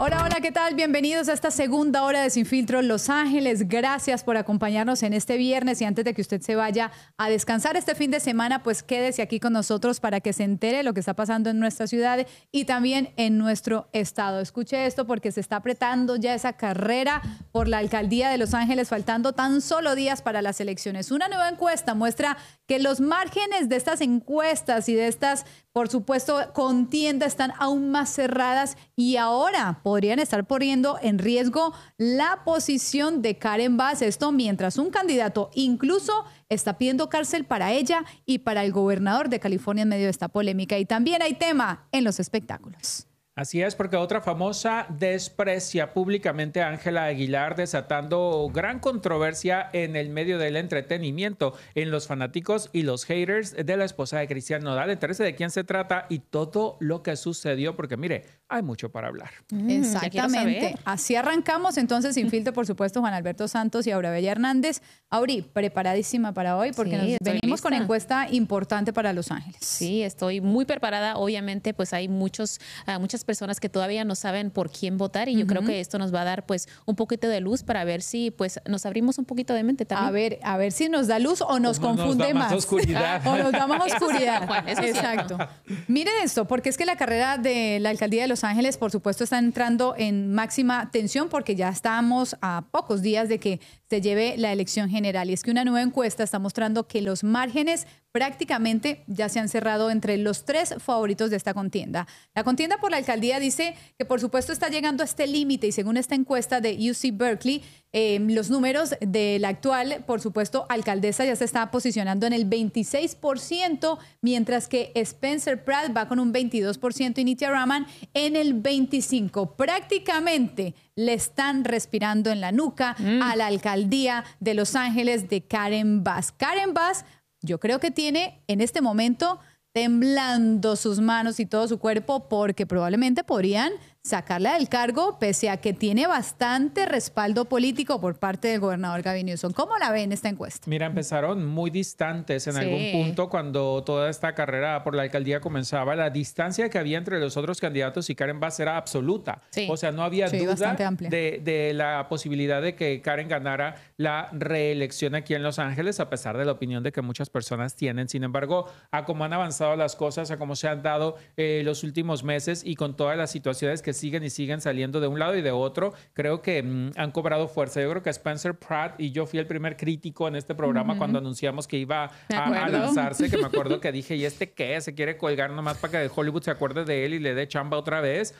Hola, hola, ¿qué tal? Bienvenidos a esta segunda hora de Sin Filtro Los Ángeles. Gracias por acompañarnos en este viernes y antes de que usted se vaya a descansar este fin de semana, pues quédese aquí con nosotros para que se entere de lo que está pasando en nuestra ciudad y también en nuestro estado. Escuche esto porque se está apretando ya esa carrera por la alcaldía de Los Ángeles, faltando tan solo días para las elecciones. Una nueva encuesta muestra que los márgenes de estas encuestas y de estas, por supuesto, contiendas están aún más cerradas y ahora podrían estar poniendo en riesgo la posición de Karen Bass. Esto mientras un candidato incluso está pidiendo cárcel para ella y para el gobernador de California en medio de esta polémica. Y también hay tema en los espectáculos. Así es, porque otra famosa desprecia públicamente a Ángela Aguilar, desatando gran controversia en el medio del entretenimiento, en los fanáticos y los haters de la esposa de Cristian Nodal. Entérese de quién se trata y todo lo que sucedió, porque mire, hay mucho para hablar. Exactamente. Así arrancamos entonces Sin Filtro, por supuesto, Juan Alberto Santos y Aura Bella Hernández. Auri, preparadísima para hoy porque nos venimos con encuesta importante para Los Ángeles. Sí, estoy muy preparada. Obviamente, pues hay muchas personas que todavía no saben por quién votar y yo creo que esto nos va a dar pues un poquito de luz para ver si pues nos abrimos un poquito de mente también. A ver si nos da luz o nos confunde más. Oscuridad. O nos da más oscuridad. Eso Juan, eso exacto. Miren esto, porque es que la carrera de la alcaldía de Los Ángeles, por supuesto, está entrando en máxima tensión porque ya estamos a pocos días de que se lleve la elección general. Y es que una nueva encuesta está mostrando que los márgenes prácticamente ya se han cerrado entre los tres favoritos de esta contienda. La contienda por la alcaldía dice que por supuesto está llegando a este límite y según esta encuesta de UC Berkeley, los números de la actual, por supuesto, alcaldesa ya se está posicionando en el 26%, mientras que Spencer Pratt va con un 22% y Nithya Raman en el 25%. Prácticamente le están respirando en la nuca a la alcaldía de Los Ángeles de Karen Bass. Karen Bass, yo creo que tiene en este momento temblando sus manos y todo su cuerpo porque probablemente podrían sacarla del cargo pese a que tiene bastante respaldo político por parte del gobernador Gavin Newsom. ¿Cómo la ven esta encuesta? Mira, empezaron muy distantes en algún punto cuando toda esta carrera por la alcaldía comenzaba. La distancia que había entre los otros candidatos y Karen Bass era absoluta. O sea, no había duda de la posibilidad de que Karen ganara la reelección aquí en Los Ángeles, a pesar de la opinión de que muchas personas tienen. Sin embargo, a cómo han avanzado las cosas, a cómo se han dado los últimos meses y con todas las situaciones que siguen y siguen saliendo de un lado y de otro, creo que han cobrado fuerza. Yo creo que Spencer Pratt, y yo fui el primer crítico en este programa cuando anunciamos que iba a lanzarse, que me acuerdo que dije, ¿y este qué? ¿Se quiere colgar nomás para que Hollywood se acuerde de él y le dé chamba otra vez?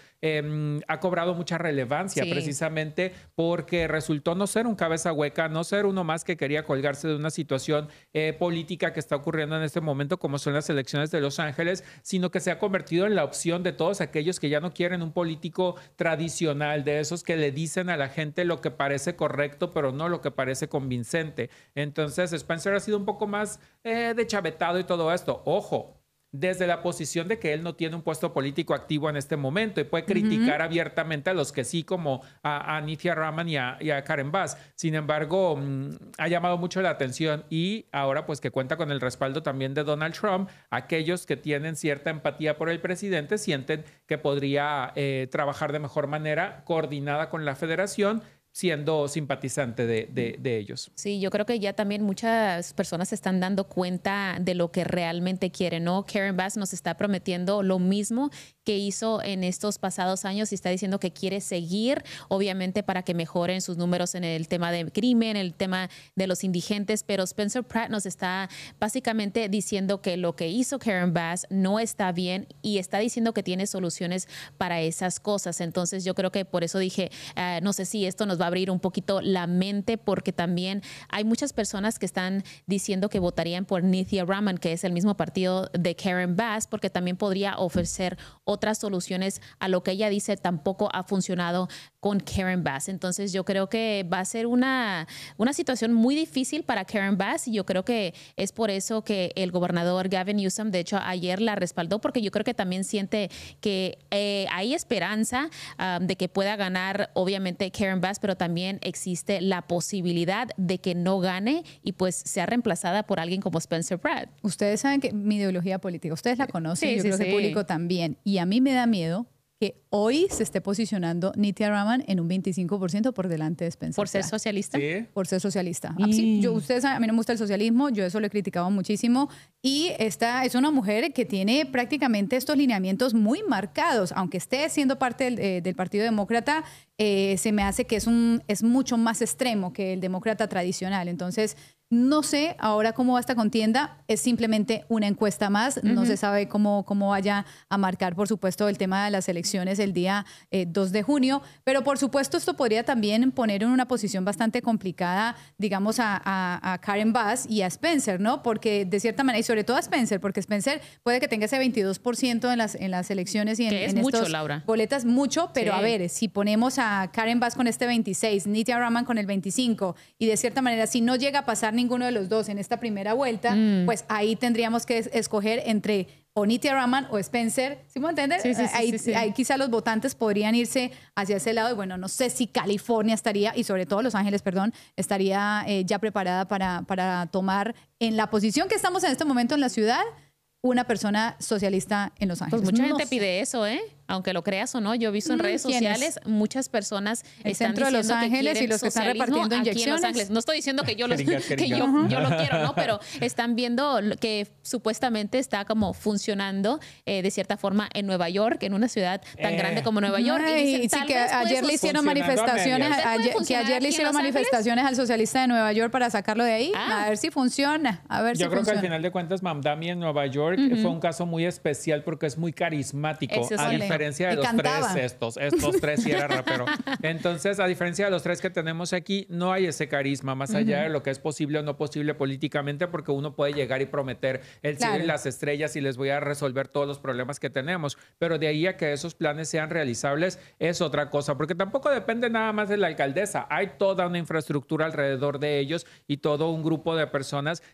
Ha cobrado mucha relevancia precisamente porque resultó no ser un cabeza hueca, no ser uno más que quería colgarse de una situación política que está ocurriendo en este momento, como son las elecciones de Los Ángeles, sino que se ha convertido en la opción de todos aquellos que ya no quieren un político tradicional, de esos que le dicen a la gente lo que parece correcto, pero no lo que parece convincente. Entonces, Spencer ha sido un poco más de chavetado y todo esto. Ojo, desde la posición de que él no tiene un puesto político activo en este momento y puede criticar abiertamente a los que sí, como a Nithya Raman y a Karen Bass. Sin embargo, ha llamado mucho la atención y ahora pues que cuenta con el respaldo también de Donald Trump, aquellos que tienen cierta empatía por el presidente sienten que podría trabajar de mejor manera, coordinada con la federación, siendo simpatizante de ellos. Sí, yo creo que ya también muchas personas se están dando cuenta de lo que realmente quieren, ¿no? Karen Bass nos está prometiendo lo mismo que hizo en estos pasados años y está diciendo que quiere seguir, obviamente, para que mejoren sus números en el tema de crimen, el tema de los indigentes, pero Spencer Pratt nos está básicamente diciendo que lo que hizo Karen Bass no está bien y está diciendo que tiene soluciones para esas cosas. Entonces yo creo que por eso dije, no sé si esto nos va a abrir un poquito la mente, porque también hay muchas personas que están diciendo que votarían por Nithya Raman, que es el mismo partido de Karen Bass, porque también podría ofrecer otras soluciones a lo que ella dice tampoco ha funcionado con Karen Bass. Entonces yo creo que va a ser una situación muy difícil para Karen Bass y yo creo que es por eso que el gobernador Gavin Newsom, de hecho, ayer la respaldó, porque yo creo que también siente que hay esperanza de que pueda ganar, obviamente, Karen Bass, pero también existe la posibilidad de que no gane y pues sea reemplazada por alguien como Spencer Pratt. Ustedes saben que mi ideología política, ustedes la conocen, yo creo que el público también, y a mí me da miedo que hoy se esté posicionando Nithya Raman en un 25% por delante de Spencer. ¿Por ser socialista? Sí. Por ser socialista. Sí, ustedes saben, a mí no me gusta el socialismo, yo eso lo he criticado muchísimo. Y esta es una mujer que tiene prácticamente estos lineamientos muy marcados. Aunque esté siendo parte del Partido Demócrata, se me hace que es mucho más extremo que el demócrata tradicional. Entonces, no sé ahora cómo va esta contienda. Es simplemente una encuesta más. No se sabe cómo vaya a marcar, por supuesto, el tema de las elecciones el día 2 de junio. Pero, por supuesto, esto podría también poner en una posición bastante complicada, digamos, a Karen Bass y a Spencer, ¿no? Porque, de cierta manera, y sobre todo a Spencer, porque Spencer puede que tenga ese 22% en las elecciones y en mucho, estos Laura. boletas, mucho, pero sí. A ver, si ponemos a Karen Bass con este 26, Nithya Raman con el 25, y de cierta manera, si no llega a pasar ninguno de los dos en esta primera vuelta, pues ahí tendríamos que escoger entre o Nithya Raman o Spencer, ¿sí me entienden? Sí. Ahí quizá los votantes podrían irse hacia ese lado, y bueno, no sé si California estaría, y sobre todo Los Ángeles, perdón, estaría ya preparada para tomar en la posición que estamos en este momento en la ciudad, una persona socialista en Los Ángeles. Pues mucha gente pide eso, aunque lo creas o no. Yo he visto en redes sociales muchas personas el están centro de Los Ángeles que y los que están repartiendo inyecciones. Aquí en Los Ángeles. No estoy diciendo que yo lo quiero, ¿no? Pero están viendo que supuestamente está como funcionando de cierta forma en Nueva York, en una ciudad tan grande como Nueva York. Y dicen, sí, que ayer le hicieron manifestaciones, ayer le hicieron manifestaciones al socialista de Nueva York para sacarlo de ahí. A ver si funciona. Yo creo que al final de cuentas, Mamdani en Nueva York fue un caso muy especial porque es muy carismático, a diferencia de los tres, estos tres sí era rapero. Entonces, a diferencia de los tres que tenemos aquí, no hay ese carisma más allá de lo que es posible o no posible políticamente, porque uno puede llegar y prometer el cielo y las estrellas y les voy a resolver todos los problemas que tenemos, pero de ahí a que esos planes sean realizables es otra cosa, porque tampoco depende nada más de la alcaldesa, hay toda una infraestructura alrededor de ellos y todo un grupo de personas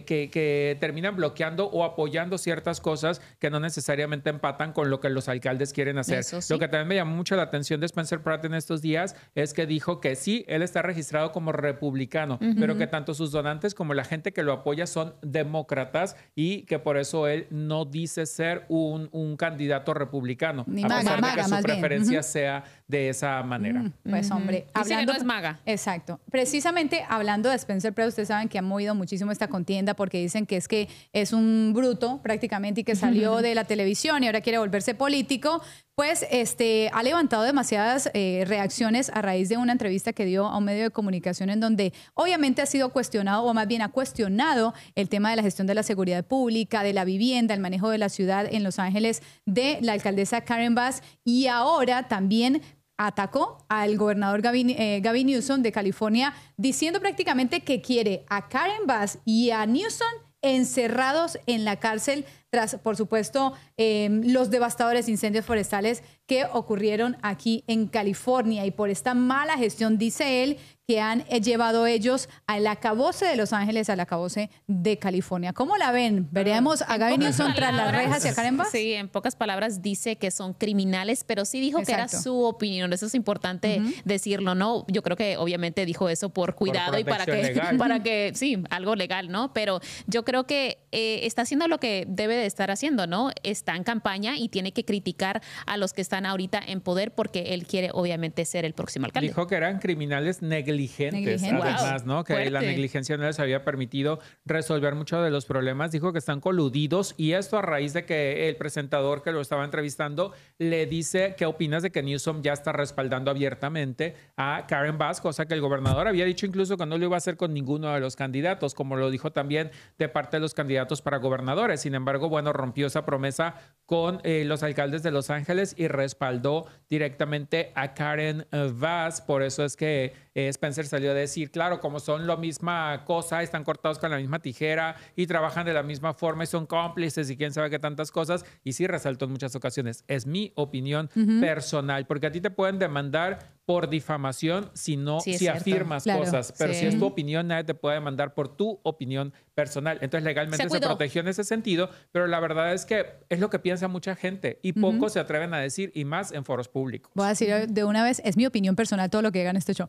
que terminan bloqueando o apoyando ciertas cosas que no necesariamente empatan con lo que los alcaldes quieren hacer. Sí. Lo que también me llamó mucho la atención de Spencer Pratt en estos días es que dijo que sí, él está registrado como republicano, pero que tanto sus donantes como la gente que lo apoya son demócratas y que por eso él no dice ser un candidato republicano, a pesar de que su preferencia sea de esa manera. Pues hombre, hablando, no es maga. Exacto. Precisamente hablando de Spencer Pratt, ustedes saben que ha movido muchísimo esta contienda porque dicen que es un bruto prácticamente y que salió de la televisión y ahora quiere volverse político. Pues ha levantado demasiadas reacciones a raíz de una entrevista que dio a un medio de comunicación en donde obviamente ha sido cuestionado, o más bien ha cuestionado el tema de la gestión de la seguridad pública, de la vivienda, el manejo de la ciudad en Los Ángeles de la alcaldesa Karen Bass, y ahora también atacó al gobernador Gavin Newsom de California, diciendo prácticamente que quiere a Karen Bass y a Newsom encerrados en la cárcel tras, por supuesto, los devastadores incendios forestales que ocurrieron aquí en California, y por esta mala gestión, dice él, que han llevado ellos al acabose de Los Ángeles, al acabose de California. ¿Cómo la ven? ¿Veremos a Gavin Newsom tras las rejas y a Karen Bass? Sí, en pocas palabras dice que son criminales, pero sí dijo que era su opinión. Eso es importante decirlo, ¿no? Yo creo que obviamente dijo eso por cuidado y para que, sí, algo legal, ¿no? Pero yo creo que está haciendo lo que debe de estar haciendo, ¿no? Está en campaña y tiene que criticar a los que están ahorita en poder porque él quiere obviamente ser el próximo alcalde. Dijo que eran criminales negligentes. Además, ¿no? Que la negligencia no les había permitido resolver muchos de los problemas. Dijo que están coludidos, y esto a raíz de que el presentador que lo estaba entrevistando le dice qué opinas de que Newsom ya está respaldando abiertamente a Karen Bass, cosa que el gobernador había dicho incluso que no lo iba a hacer con ninguno de los candidatos, como lo dijo también de parte de los candidatos para gobernadores. Sin embargo, bueno, rompió esa promesa con los alcaldes de Los Ángeles y respaldó directamente a Karen Bass. Por eso es que Spencer salió a decir, claro, como son la misma cosa, están cortados con la misma tijera y trabajan de la misma forma y son cómplices y quién sabe qué tantas cosas. Y sí resaltó en muchas ocasiones, es mi opinión personal, porque a ti te pueden demandar por difamación si afirmas cosas, pero si es tu opinión, nadie te puede demandar por tu opinión personal. Entonces legalmente se protegió en ese sentido, pero la verdad es que es lo que piensa mucha gente y pocos se atreven a decir, y más en foros públicos. Voy a decir de una vez, es mi opinión personal todo lo que diga en este show.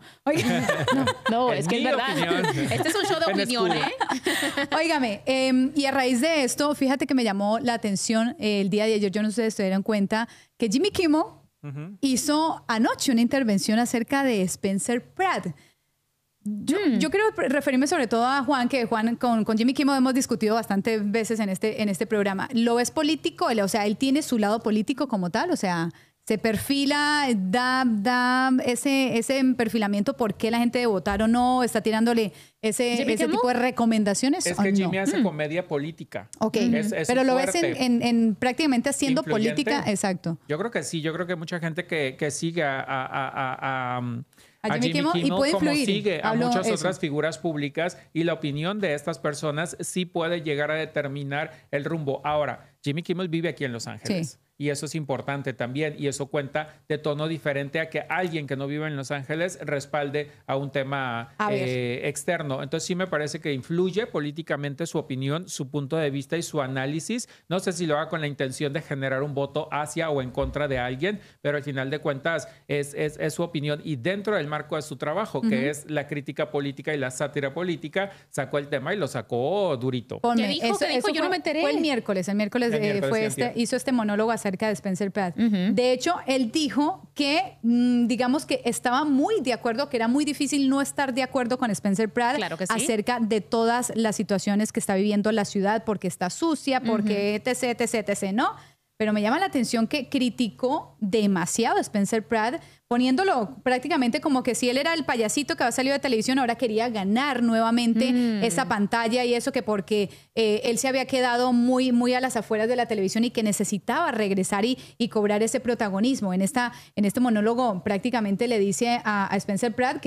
No, es que es verdad. Este es un show de opinión, Óigame, y a raíz de esto, fíjate que me llamó la atención el día de ayer, yo no sé si se dieron cuenta, que Jimmy Kimmel hizo anoche una intervención acerca de Spencer Pratt. Yo quiero referirme sobre todo a Juan, que Juan con Jimmy Kimmel hemos discutido bastantes veces en este programa. ¿Lo es político? O sea, él tiene su lado político como tal, o sea, se perfila, da ese perfilamiento por qué la gente debe votar o no, está tirándole ese tipo de recomendaciones. Es que Jimmy hace comedia política. Ok, pero lo ves en prácticamente haciendo influyente. Política, exacto. Yo creo que sí, yo creo que mucha gente que sigue a Jimmy Kimmel y puede como influir. sigue a muchas otras figuras públicas, y la opinión de estas personas sí puede llegar a determinar el rumbo. Ahora, Jimmy Kimmel vive aquí en Los Ángeles. Sí. Y eso es importante también, y eso cuenta de tono diferente a que alguien que no vive en Los Ángeles respalde a un tema externo. Entonces sí me parece que influye políticamente su opinión, su punto de vista y su análisis. No sé si lo haga con la intención de generar un voto hacia o en contra de alguien, pero al final de cuentas es su opinión. Y dentro del marco de su trabajo, que es la crítica política y la sátira política, sacó el tema y lo sacó durito. ¿Qué dijo? Yo no me enteré. Fue el miércoles hizo este monólogo acerca de Spencer Pratt. De hecho, él dijo que, digamos que estaba muy de acuerdo, que era muy difícil no estar de acuerdo con Spencer Pratt acerca de todas las situaciones que está viviendo la ciudad, porque está sucia, porque etc., ¿no? Pero me llama la atención que criticó demasiado a Spencer Pratt, poniéndolo prácticamente como que si él era el payasito que había salido de televisión, ahora quería ganar nuevamente esa pantalla, y eso que porque él se había quedado muy, muy a las afueras de la televisión y que necesitaba regresar y cobrar ese protagonismo. En este monólogo prácticamente le dice a Spencer Pratt